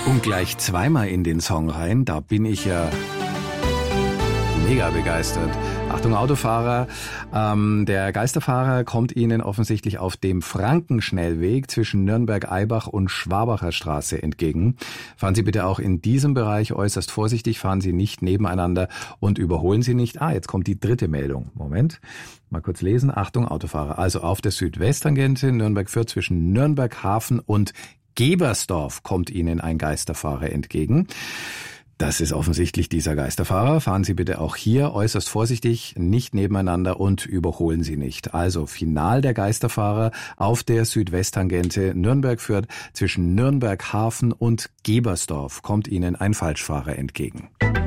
Und gleich zweimal in den Song rein, da bin ich ja mega begeistert. Achtung Autofahrer, der Geisterfahrer kommt Ihnen offensichtlich auf dem Frankenschnellweg zwischen Nürnberg-Eibach und Schwabacher Straße entgegen. Fahren Sie bitte auch in diesem Bereich äußerst vorsichtig, fahren Sie nicht nebeneinander und überholen Sie nicht. Jetzt kommt die dritte Meldung. Moment, mal kurz lesen. Achtung Autofahrer, also auf der Südwesttangente Nürnberg-Fürth zwischen Nürnberg-Hafen und Gebersdorf kommt Ihnen ein Geisterfahrer entgegen. Das ist offensichtlich dieser Geisterfahrer. Fahren Sie bitte auch hier äußerst vorsichtig, nicht nebeneinander und überholen Sie nicht. Also Final der Geisterfahrer auf der Südwesttangente Nürnberg-Fürth zwischen Nürnberg-Hafen und Gebersdorf kommt Ihnen ein Falschfahrer entgegen.